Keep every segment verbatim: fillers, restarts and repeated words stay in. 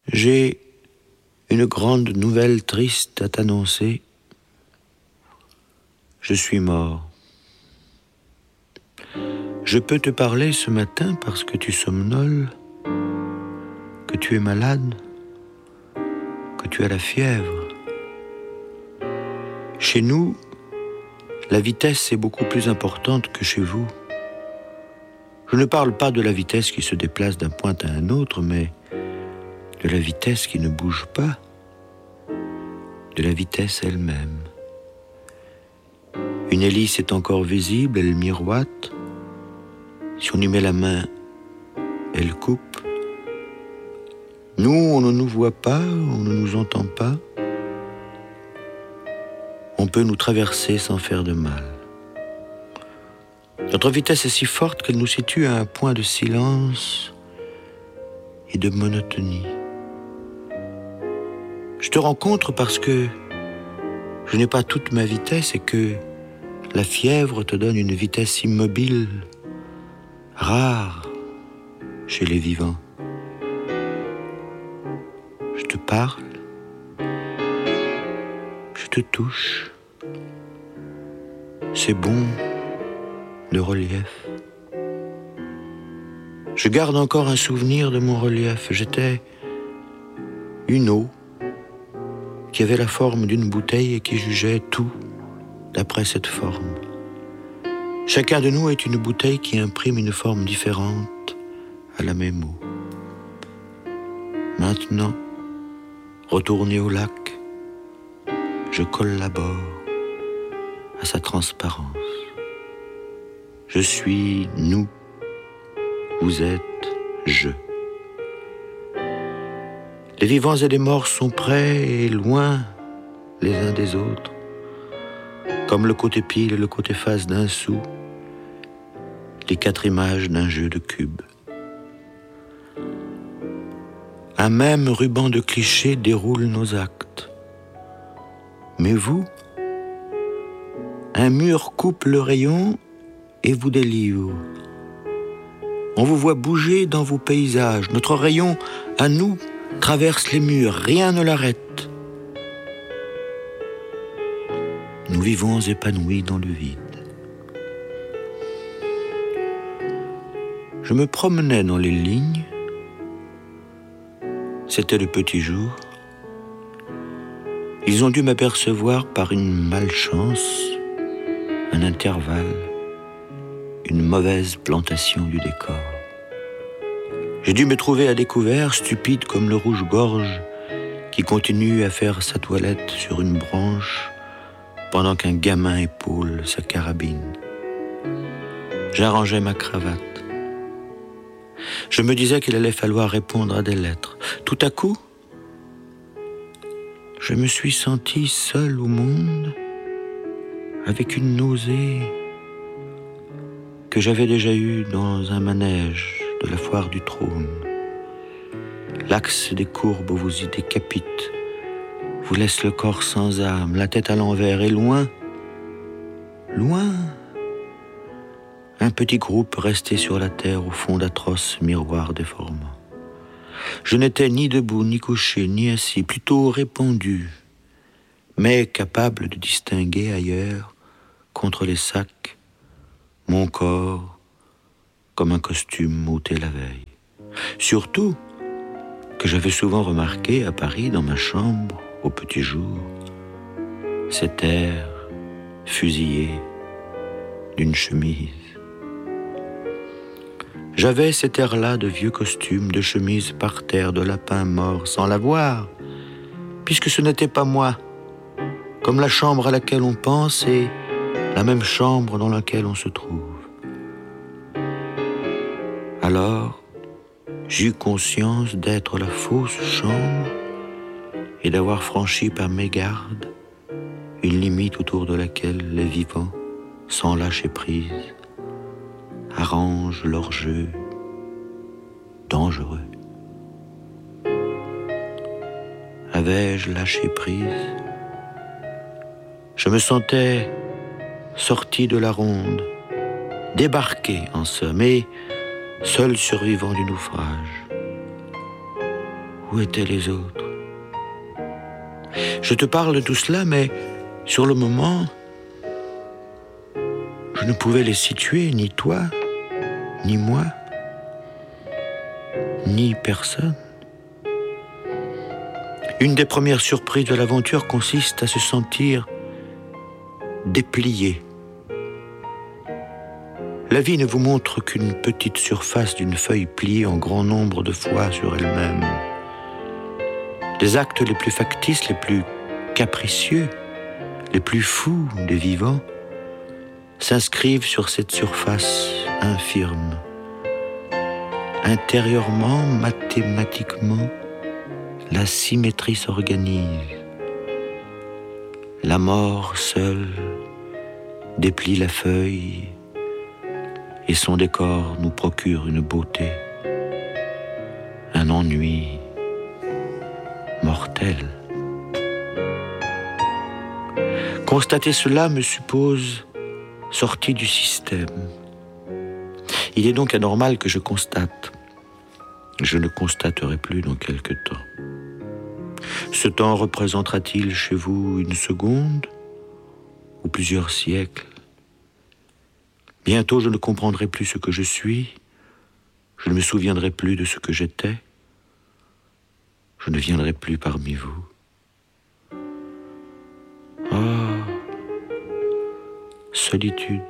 J'ai une grande nouvelle triste à t'annoncer. Je suis mort. Je peux te parler ce matin parce que tu somnoles, que tu es malade, que tu as la fièvre. Chez nous, la vitesse est beaucoup plus importante que chez vous. Je ne parle pas de la vitesse qui se déplace d'un point à un autre, mais de la vitesse qui ne bouge pas, de la vitesse elle-même. Une hélice est encore visible, elle miroite. Si on y met la main, elle coupe. Nous, on ne nous voit pas, on ne nous entend pas. On peut nous traverser sans faire de mal. Notre vitesse est si forte qu'elle nous situe à un point de silence et de monotonie. Je te rencontre parce que je n'ai pas toute ma vitesse et que la fièvre te donne une vitesse immobile, rare chez les vivants. Je te parle, je te touche. C'est bon, le relief. Je garde encore un souvenir de mon relief. J'étais une eau qui avait la forme d'une bouteille et qui jugeait tout d'après cette forme. Chacun de nous est une bouteille qui imprime une forme différente à la même eau. Maintenant, retourné au lac, je collabore à sa transparence. Je suis nous, vous êtes je. Les vivants et les morts sont près et loin les uns des autres, comme le côté pile et le côté face d'un sou, les quatre images d'un jeu de cubes. Un même ruban de clichés déroule nos actes. Mais vous, un mur coupe le rayon et vous délivre. On vous voit bouger dans vos paysages. Notre rayon, à nous, traverse les murs, rien ne l'arrête. Nous vivons épanouis dans le vide. Je me promenais dans les lignes. C'était le petit jour. Ils ont dû m'apercevoir par une malchance, un intervalle, une mauvaise plantation du décor. J'ai dû me trouver à découvert, stupide comme le rouge-gorge qui continue à faire sa toilette sur une branche pendant qu'un gamin épaule sa carabine. J'arrangeais ma cravate. Je me disais qu'il allait falloir répondre à des lettres. Tout à coup, je me suis senti seul au monde, avec une nausée que j'avais déjà eue dans un manège de la foire du trône. L'axe des courbes vous y décapite, vous laisse le corps sans âme, la tête à l'envers et loin, loin, un petit groupe resté sur la terre au fond d'atroces miroirs déformants. Je n'étais ni debout, ni couché, ni assis, plutôt répandu, mais capable de distinguer ailleurs, contre les sacs, mon corps comme un costume ôté la veille. Surtout que j'avais souvent remarqué à Paris, dans ma chambre, au petit jour, cet air fusillé d'une chemise. J'avais cet air-là de vieux costume, de chemise par terre, de lapin mort, sans l'avoir, puisque ce n'était pas moi, comme la chambre à laquelle on pense et la même chambre dans laquelle on se trouve. Alors, j'eus conscience d'être la fausse chambre et d'avoir franchi par mégarde une limite autour de laquelle les vivants, sans lâcher prise, arrangent leur jeu dangereux. Avais-je lâché prise? Je me sentais sorti de la ronde, débarqué en somme, et seul survivant du naufrage. Où étaient les autres? Je te parle de tout cela, mais sur le moment, je ne pouvais les situer, ni toi, ni moi, ni personne. Une des premières surprises de l'aventure consiste à se sentir déplié. La vie ne vous montre qu'une petite surface d'une feuille pliée en grand nombre de fois sur elle-même. Les actes les plus factices, les plus capricieux, les plus fous des vivants s'inscrivent sur cette surface infirme. Intérieurement, mathématiquement, la symétrie s'organise. La mort seule déplie la feuille et son décor nous procure une beauté, un ennui mortel. Constater cela me suppose sorti du système. Il est donc anormal que je constate. Je ne constaterai plus dans quelque temps. Ce temps représentera-t-il chez vous une seconde ou plusieurs siècles? Bientôt, je ne comprendrai plus ce que je suis. Je ne me souviendrai plus de ce que j'étais. Je ne viendrai plus parmi vous. Oh, solitude,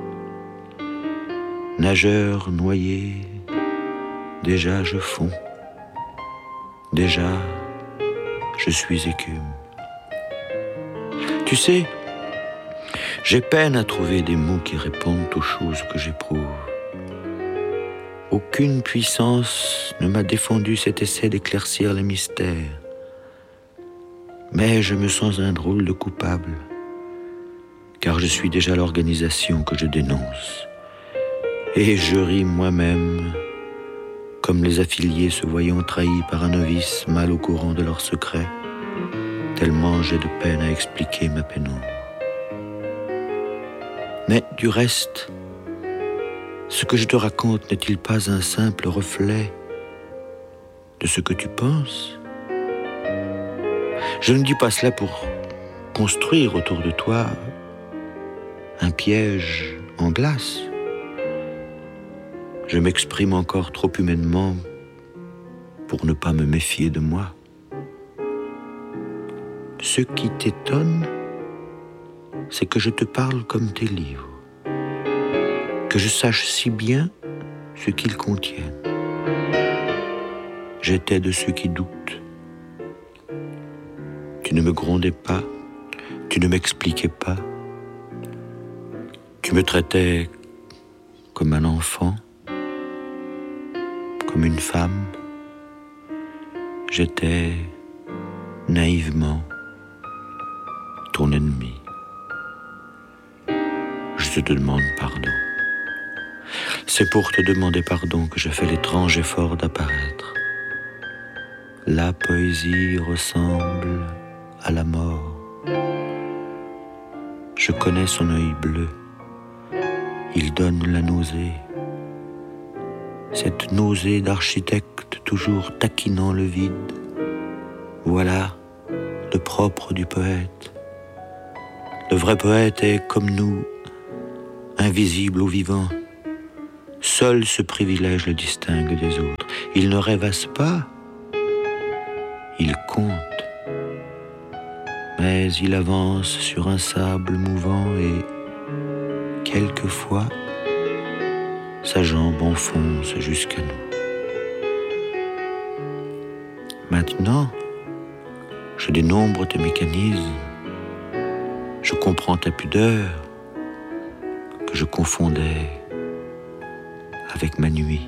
nageur noyé, déjà je fonds, déjà je suis écume. Tu sais, j'ai peine à trouver des mots qui répondent aux choses que j'éprouve. Aucune puissance ne m'a défendu cet essai d'éclaircir les mystères. Mais je me sens un drôle de coupable, car je suis déjà l'organisation que je dénonce. Et je ris moi-même, comme les affiliés se voyant trahis par un novice mal au courant de leurs secrets, tellement j'ai de peine à expliquer ma pénombre. Mais du reste, ce que je te raconte n'est-il pas un simple reflet de ce que tu penses? Je ne dis pas cela pour construire autour de toi un piège en glace. Je m'exprime encore trop humainement pour ne pas me méfier de moi. Ce qui t'étonne, c'est que je te parle comme tes livres, que je sache si bien ce qu'ils contiennent. J'étais de ceux qui doutent. Tu ne me grondais pas, tu ne m'expliquais pas. Tu me traitais comme un enfant, comme une femme. J'étais naïvement ton ennemi. Je te demande pardon. C'est pour te demander pardon que je fais l'étrange effort d'apparaître. La poésie ressemble à la mort. Je connais son œil bleu. Il donne la nausée. Cette nausée d'architecte toujours taquinant le vide. Voilà le propre du poète. Le vrai poète est, comme nous, invisible aux vivants. Seul ce privilège le distingue des autres. Il ne rêvasse pas, il compte. Mais il avance sur un sable mouvant et, quelquefois, sa jambe enfonce jusqu'à nous. Maintenant, je dénombre tes mécanismes. Je comprends ta pudeur que je confondais avec ma nuit.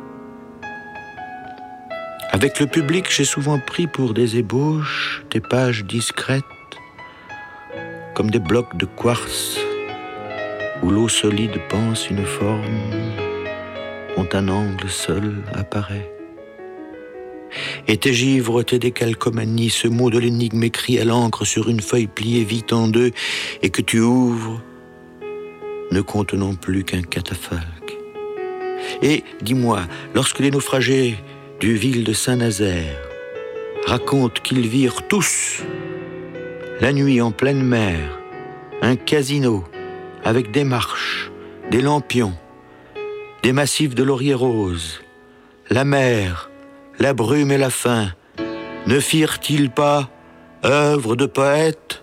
Avec le public, j'ai souvent pris pour des ébauches des pages discrètes, comme des blocs de quartz où l'eau solide pense une forme dont un angle seul apparaît. Et tes givres, tes décalcomanies, ce mot de l'énigme écrit à l'encre sur une feuille pliée vite en deux et que tu ouvres, ne contenant plus qu'un catafalque. Et, dis-moi, lorsque les naufragés du ville de Saint-Nazaire racontent qu'ils virent tous, la nuit en pleine mer, un casino avec des marches, des lampions, des massifs de lauriers roses, la mer, la brume et la faim, ne firent-ils pas œuvre de poète?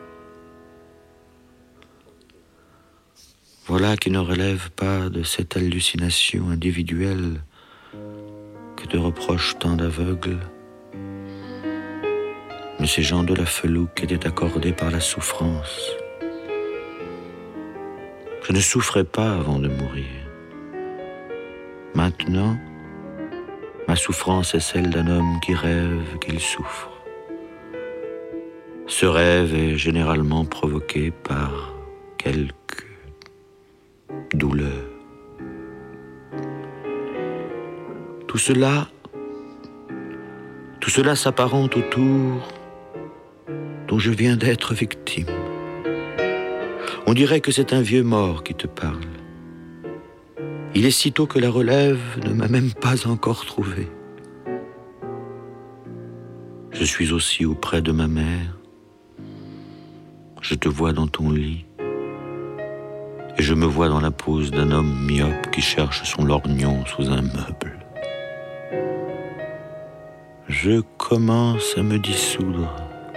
Voilà qui ne relève pas de cette hallucination individuelle que te reprochent tant d'aveugles. Mais ces gens de la Felouque étaient accordés par la souffrance. Je ne souffrais pas avant de mourir. Maintenant, ma souffrance est celle d'un homme qui rêve qu'il souffre. Ce rêve est généralement provoqué par quelque douleur. Tout cela, tout cela s'apparente au tour dont je viens d'être victime. On dirait que c'est un vieux mort qui te parle. Il est si tôt que la relève ne m'a même pas encore trouvé. Je suis aussi auprès de ma mère. Je te vois dans ton lit. Et je me vois dans la pose d'un homme myope qui cherche son lorgnon sous un meuble. Je commence à me dissoudre.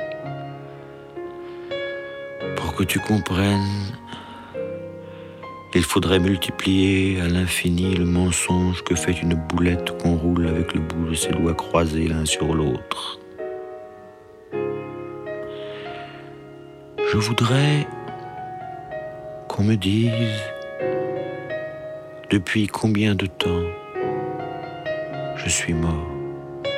Pour que tu comprennes, il faudrait multiplier à l'infini le mensonge que fait une boulette qu'on roule avec le bout de ses doigts croisés l'un sur l'autre. Je voudrais qu'on me dise depuis combien de temps je suis mort.